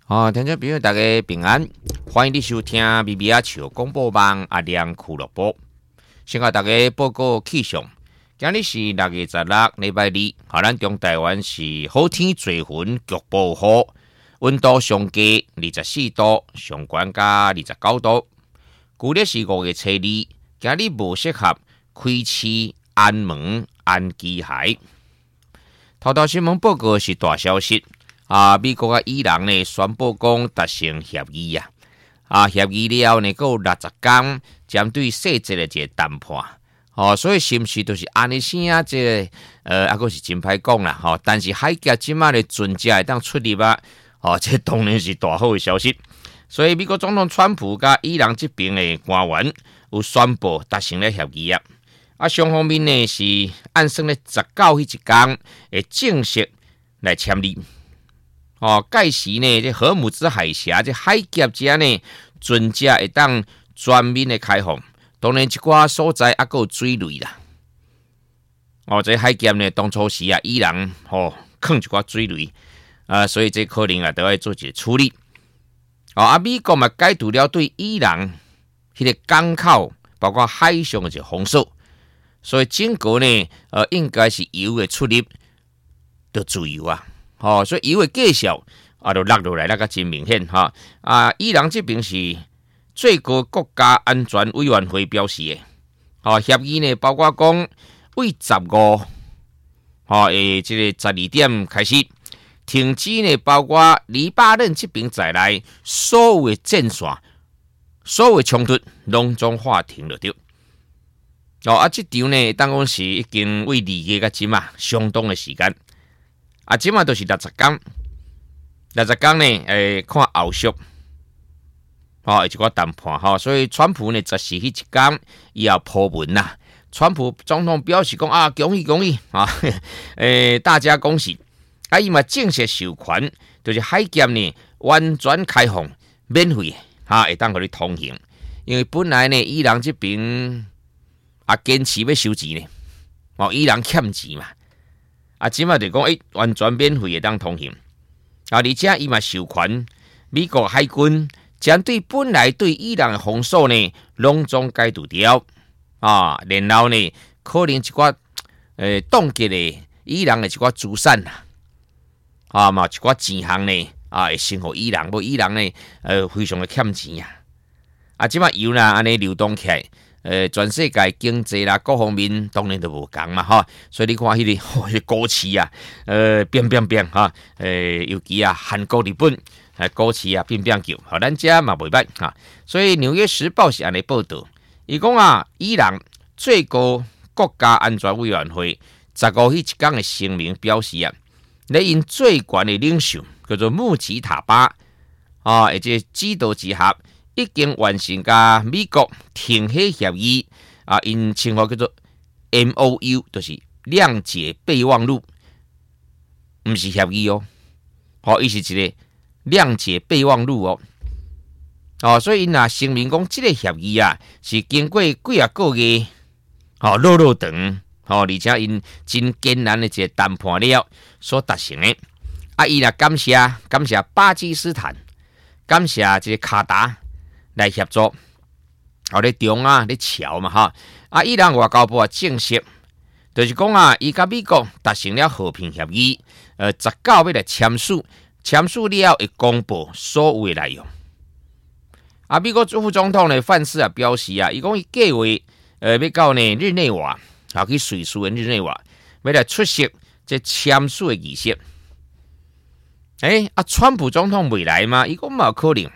听众朋友大家平安，欢迎你收听咪咪啊笑广播网阿亮俱乐部。先甲大家报告气象，今日是6月16礼拜二，咱中台湾是好天多云，局部雨，温度上低24度，上悬加29度。旧历是5月初2，今日无适合开市安门安基海。头新闻报告是大消息。美国啊伊朗呢宣布讲达成协议协议了呢，有60天针对细节的一个谈判，所以是不是就是安尼先啊？这个是真歹讲啦，但是海峡即马的船只会当出入这当然是大好的消息。所以美国总统川普甲伊朗这边的官员有宣布达成了协议双方面呢是按算咧19迄一天会正式来签订。届时呢，这荷姆兹海峡这海峡遮呢，船只会当全面的开放。当然，一寡所在还有水雷啦。这海峡呢，当初时伊朗放一寡水雷所以这可能都要做一个处理。美国嘛解除了对伊朗迄个港口，包括海上的一个封锁，所以整个呢，应该是油的出入就自由所以油的价数就落落来，那个真明显伊朗这边是最高国家安全委员会表示的协议呢，包括讲为15这个12点开始停止呢，包括黎巴嫩这边在内所有的战线、所有的冲突，拢总划停了掉。这场呢，当讲是已经为2月到今相当的时间。即马都是60天，60天呢，看后续，一个谈判所以川普呢，就是迄一天伊要破文啦。川普总统表示讲恭喜恭喜大家恭喜伊嘛正式授权，就是海峡呢完全开放，免费会当互你通行。因为本来呢，伊朗这边坚持要收钱呢，伊朗欠钱嘛。即马就讲完全免费的当通行而且伊嘛授权美国海军针对本来对伊朗的封锁呢，拢总解除掉然后呢，可能一寡冻结的伊朗的一寡资产嘛一寡钱项呢会先互伊朗，无伊朗呢非常的欠钱即马油啦安尼流动起来。全世界经济啦，各方面当然都无同嘛所以你看迄个股市变尤其韩国、日本股市变叫，咱遮嘛袂歹所以《纽约时报》是安尼报道，伊讲伊朗最高国家安全委员会15迄一天的声明表示咧因最悬的领袖叫做穆吉塔巴即指导之下。已经完成甲美国停火协议因称呼叫做 MOU， 就是谅解备忘录，不是协议伊是一个谅解备忘录所以因声明讲这个协议是经过几个月落长而且因真艰难的一个谈判了所达成的伊感谢巴基斯坦，感谢这个卡达。来协助，咧中咧桥嘛伊朗外交部证实，就是讲伊甲美国达成了和平协议，19要来签署了会公布所有的内容。美国副总统呢范斯表示伊讲伊计划要到呢日内瓦去瑞士的日内瓦，要来出席这签署的仪式。川普总统未来吗？伊讲冇可能。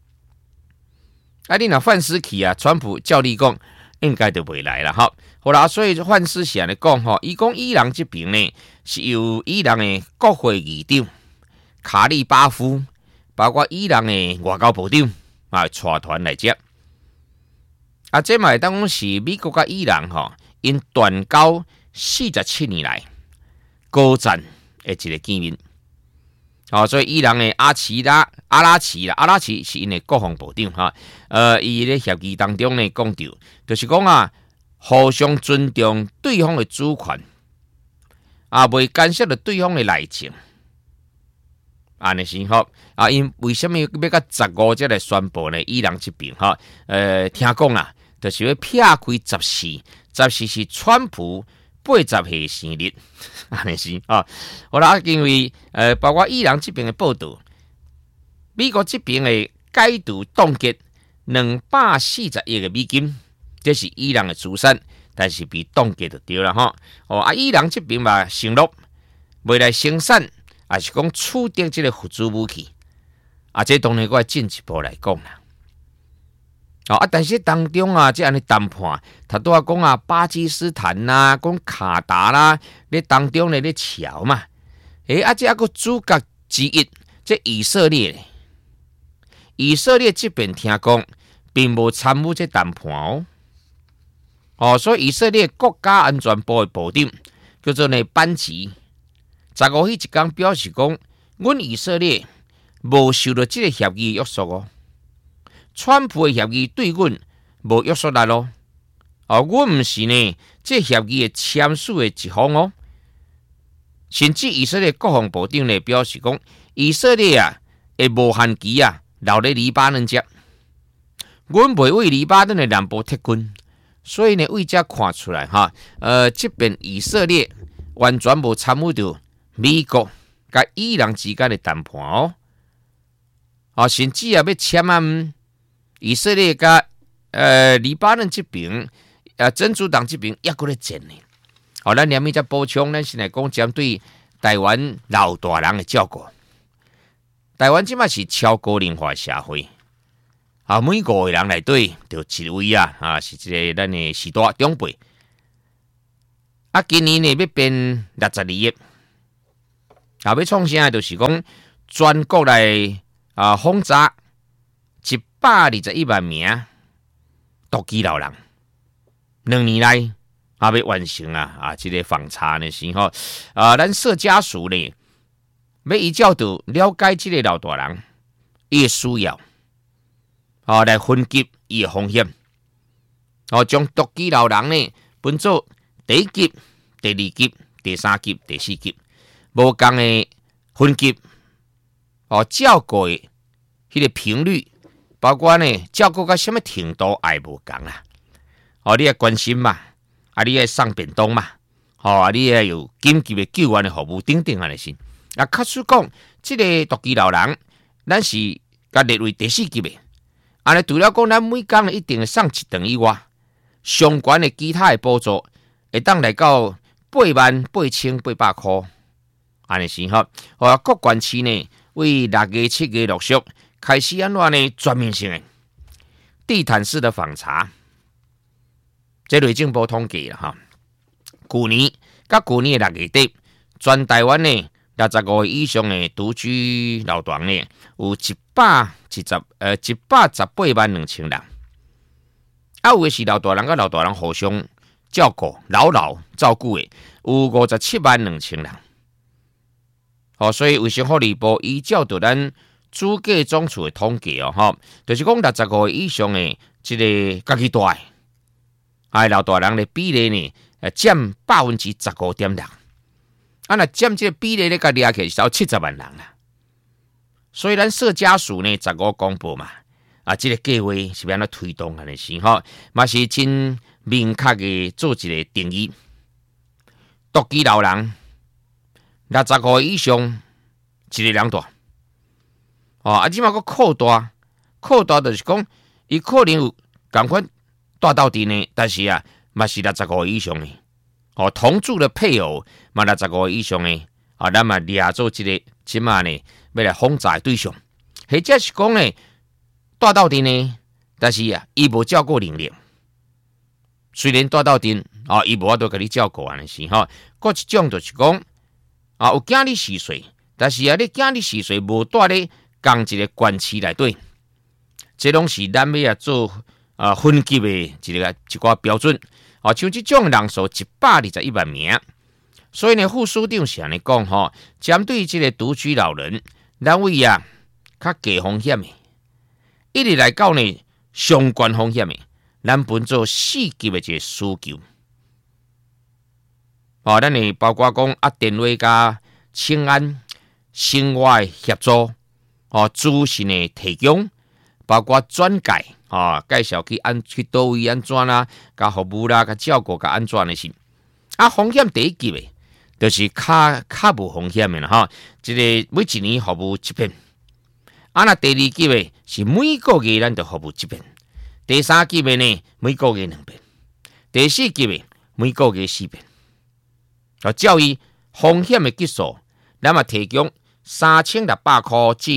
你若范斯去川普照理讲应该就袂来啦好啦，所以范斯是安尼讲伊讲伊朗这边呢是由伊朗的国会议长卡利巴夫，包括伊朗的外交部长带团来接这嘛当讲是美国甲伊朗因断交47年来高赞的一个见面所以伊朗的阿拉奇是因的国防部长伊咧协议当中呢讲到，就是讲互相尊重对方的主权，袂干涉到对方的内政安尼是吼啊，因为什么要到15才来宣布呢？伊朗这边哈，听讲啦，就是要撇开14是川普80岁生日，安尼是啊。好啦，因为包括伊朗这边的报道，美国这边的解除冻结240亿的美金，这是伊朗的资产，但是被冻结就对了哈。伊朗这边嘛承诺未来生产。也是讲储定这个核子武器，这当然我进一步来讲啦。但是当中这样的谈判，他都要讲巴基斯坦啦，讲卡达啦，咧当中咧桥嘛。这个主角之一，这以色列这边听讲，并无参与这谈判所以以色列国家安全部的部长叫做班吉。15日一天表示讲，阮以色列无受到这个协议约束川普的协议对阮无约束力咯。阮毋是呢，这协议的签署的一方甚至以色列国防部长呢表示讲，以色列会无限期留咧黎巴嫩接，阮袂为黎巴嫩的南部撤军，所以呢，为这看出来这边以色列完全无参与到。美国甲伊朗之间的谈判甚至要签以色列甲黎巴嫩这边真主党这边也搁咧争呢。咱连面再补充，咱先来讲针对台湾老大人的照顾。台湾即马是超高龄化社会每5个人内底就一位是这个咱的时代长辈今年呢要变62亿。要创啥？就是讲全国来轰炸121万名独居老人，2年内要完成这个访查呢是吼咱社家属呢要依照到了解这个老大人伊的需要来分级伊的风险将独居老人呢分做第1级、第2级、第3级、第4级。无同的分级照顾的迄个频率，包括呢照顾到什么程度也无同啦。你要关心嘛，你要送便当嘛，你要有紧急的救援的服务等等安尼先。确实讲，这个独居老人，咱是甲列为第4级的。安尼除了讲，咱每工一定会送1顿以外，相关的其他的补助会当来到88800块。安尼是各县市呢为6月、7月陆续开始安怎呢全面性的地毯式的访查。这内政部统计啦去年的6月底，全台湾呢65岁以上的独居老大呢有118万2000人。有的是老大人甲老大人互相照顾、老照顾的有57万2000人。所以卫生福利部依照到咱主计总处的统计就是讲65岁以上的这个家己大老大人的比例呢占 15.6%。那占这个比例咧，甲掠起来是到70万人啦。所以咱社家属呢15公布嘛，这个计划是要安怎推动安尼是嘛是真明确的做一个定义。独居老人65岁以上一个人大即马个扩大就是讲，伊可能有同款大斗阵呢，但是嘛是65岁以上的同住的配偶嘛65岁以上的咱嘛掠做这个即马呢要来轰炸的对象，或者是讲呢大斗阵呢，但是伊无照顾能力，虽然大斗阵伊无法度甲你照顾安尼是搁一种就是讲有囝你4岁，但是你囝你4岁无住咧同一个县市内底，这拢是咱要做分级的一寡标准像这种人数121万名。所以呢，副署长是安尼讲针对这个独居老人，咱为较低风险的，一直来到呢相关风险的，咱分做4级的这个需求。咱呢包括讲电话加清安、 生活的协助，资讯的提供，包括转介，介绍去倒位安怎啦，甲服务啦，甲照顾甲安怎的是。风险第一级的，就是较无风险的啦，这个每一年服务一遍。那第二级的是每个月咱就服务一遍。第三级的呢，每个月2遍。第四级的每个月4遍。照伊风险的级数，咱嘛提供3600块至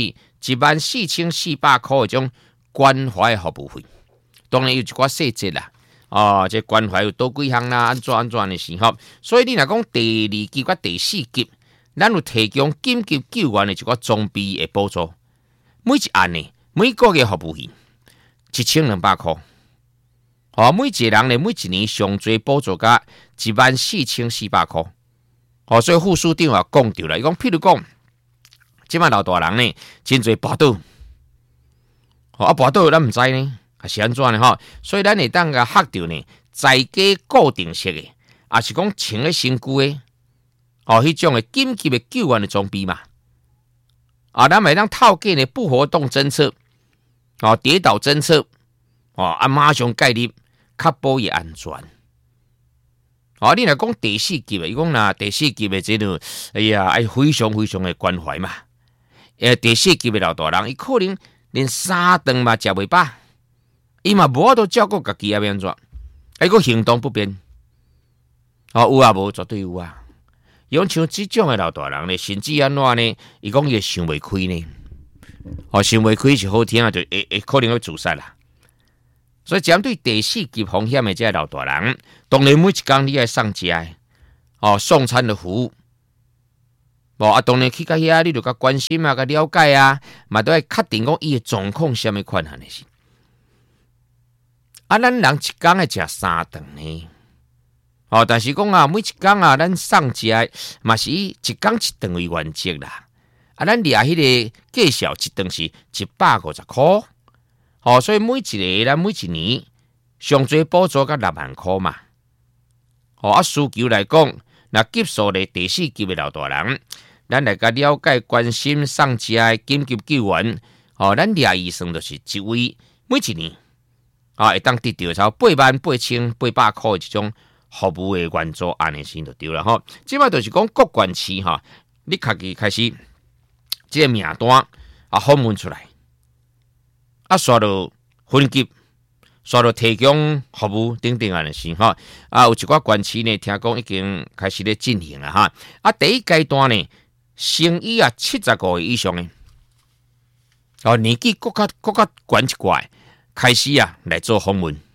14400块的种关怀服务费。当然有一寡细节啦，这关怀有多几项啦，安怎的时候，所以你若讲第二级甲第四级，咱有提供紧急救援的一寡装备的补助，每一案呢，每个月服务费1200块。每一个人呢，每一年上最补助甲14400块。所以副署长也讲到了，伊讲，譬如讲，即摆老大人呢，真侪跋倒，跋倒咱毋知呢，是安怎呢？所以咱会当甲学着呢，在家固定式的，也是讲穿咧身躯的，迄种的紧急的救援的装备嘛。咱会当透过呢不活动侦测，跌倒侦测，马上介入，确保伊安全。你若讲第四级的，伊讲啦，第四级的这种，爱非常非常的关怀嘛。第四级的老大人，伊可能连3顿嘛食袂饱，伊嘛无法度照顾家己要安怎，伊个行动不便。有啊无？绝对有啊。伊讲像这种的老大人呢，甚至安怎呢？伊讲伊会想袂开呢。想袂开是好听啊，就会可能会自杀啦。所以针对第四级风险的这老大人，当然每一天你要送食送餐的服务，当然去到遐你就甲关心啊，甲了解啊，嘛都要确定讲伊的状况什么款行的是。咱人一天要食3顿呢，但是讲每一天咱送食嘛是以一天1顿为原则啦。咱掠迄个计数1顿是150块。所以每一个咱每一年上最补助到6万块嘛。需求来讲，那级数的第四级的老大人，咱来甲了解、关心、送食的紧急救援，咱掠医生就是一位每一年会当得到超88800块的这种服务的援助案的时就对了即摆就是讲各县市你家己开始这个名单访问出来。刷到分级，刷到提供服务等等的事有一寡县市呢，听讲已经开始咧进行了第一阶段呢，生意75岁以上的，年纪更较悬一寡，开始来做访问。